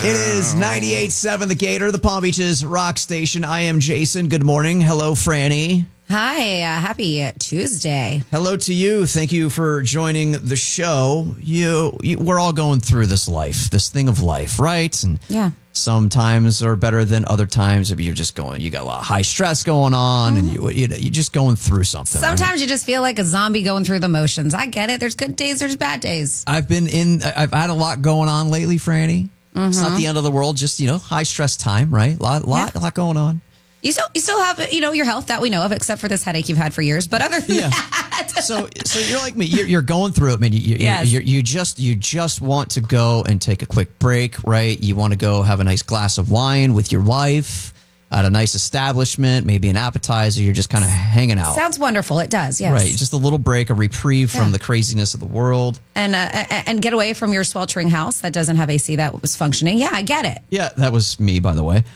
It is 98.7 The Gator, the Palm Beaches rock station. I am Jason. Good morning. Hello, Franny. Hi, happy Tuesday. Hello to you. Thank you for joining the show. We're all going through this thing of life, right? And yeah. Some times are better than other times. If you're just you got a lot of high stress going on, and you're just going through something. Sometimes you just feel like a zombie going through the motions. I get it. There's good days, there's bad days. I've had a lot going on lately, Franny. Mm-hmm. It's not the end of the world. Just high stress time, right? A lot going on. You still have your health that we know of, except for this headache you've had for years. But other than that, so you're like me. You're going through it, man. You just want to go and take a quick break, right? You want to go have a nice glass of wine with your wife at a nice establishment, maybe an appetizer. You're just kind of hanging out. Sounds wonderful. It does, yes. Right, just a little break, a reprieve from the craziness of the world, and get away from your sweltering house that doesn't have AC that was functioning. Yeah, I get it. Yeah, that was me, by the way.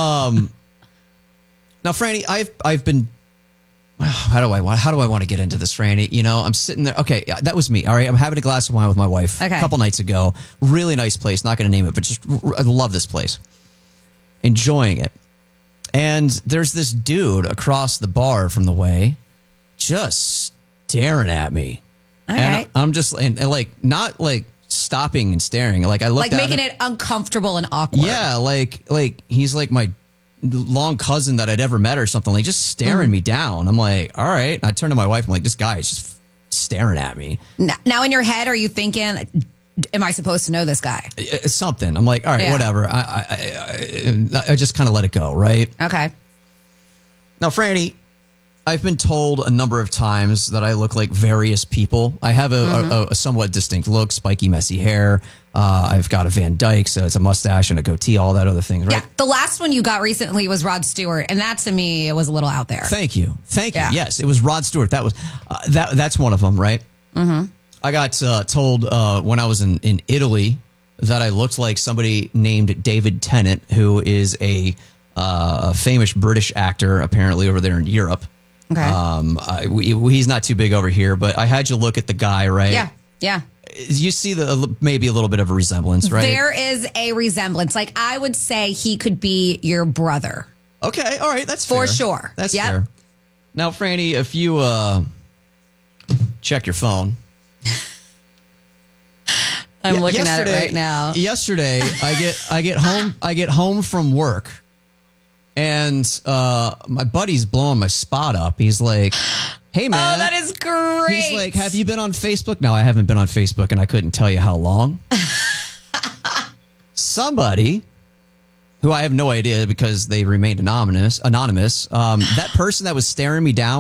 Now, Franny, I've been. How do I want to get into this, Franny? I'm sitting there. Okay, that was me. All right, I'm having a glass of wine with my wife a couple nights ago. Really nice place. Not going to name it, but just I love this place. Enjoying it, and there's this dude across the bar from the way, just staring at me. All and right. I'm just not stopping and staring. Like I looked at making him. it uncomfortable and awkward. Yeah, like he's like my long cousin that I'd ever met or something, like just staring me down. I'm like, all right. I turned to my wife. I'm like, this guy is just staring at me. Now in your head, are you thinking, am I supposed to know this guy? Something. I'm like, all right, whatever. I just kind of let it go, right? Okay. Now, Franny, I've been told a number of times that I look like various people. I have a somewhat distinct look, spiky, messy hair. I've got a Van Dyke, so it's a mustache and a goatee, all that other things, right? Yeah, the last one you got recently was Rod Stewart, and that to me, it was a little out there. Thank you. Yes, it was Rod Stewart. That was that's one of them, right? Mm-hmm. I got told when I was in Italy that I looked like somebody named David Tennant, who is a famous British actor, apparently over there in Europe. Okay. He's not too big over here, but I had you look at the guy, right? Yeah. You see maybe a little bit of a resemblance, right? There is a resemblance. Like, I would say he could be your brother. Okay, all right, that's for fair. sure. That's fair. Now, Franny, if you check your phone. I'm looking at it right now. Yesterday, I get home from work, and my buddy's blowing my spot up. He's like, hey, man. Oh, that is great. He's like, have you been on Facebook? No, I haven't been on Facebook, and I couldn't tell you how long. Somebody, who I have no idea because they remained anonymous, that person that was staring me down